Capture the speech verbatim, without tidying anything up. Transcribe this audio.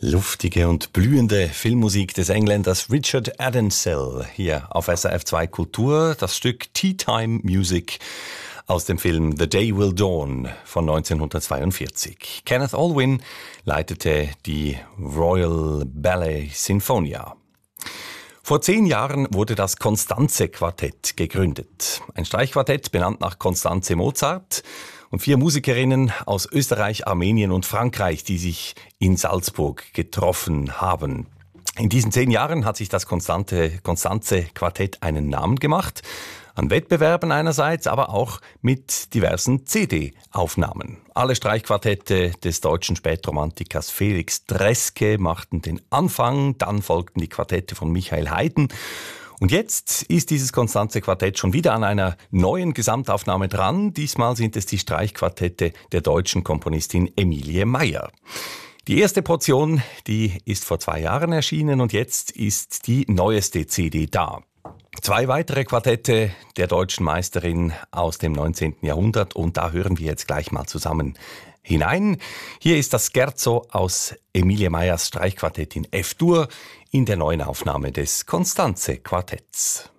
Luftige und blühende Filmmusik des Engländers Richard Addinsell hier auf S R F zwei Kultur. Das Stück Tea Time Music aus dem Film The Day Will Dawn von neunzehnhundertzweiundvierzig. Kenneth Alwyn leitete die Royal Ballet Sinfonia. Vor zehn Jahren wurde das Constanze-Quartett gegründet. Ein Streichquartett benannt nach Constanze Mozart und vier Musikerinnen aus Österreich, Armenien und Frankreich, die sich in Salzburg getroffen haben. In diesen zehn Jahren hat sich das Constanze-Quartett einen Namen gemacht. An Wettbewerben einerseits, aber auch mit diversen C D-Aufnahmen. Alle Streichquartette des deutschen Spätromantikers Felix Dreske machten den Anfang, dann folgten die Quartette von Michael Haydn. Und jetzt ist dieses Constanze-Quartett schon wieder an einer neuen Gesamtaufnahme dran. Diesmal sind es die Streichquartette der deutschen Komponistin Emilie Meyer. Die erste Portion, die ist vor zwei Jahren erschienen und jetzt ist die neueste C D da. Zwei weitere Quartette der deutschen Meisterin aus dem neunzehnten Jahrhundert und da hören wir jetzt gleich mal zusammen hinein. Hier ist das Scherzo aus Emilie Meyers Streichquartett in F-Dur in der neuen Aufnahme des Constanze-Quartetts.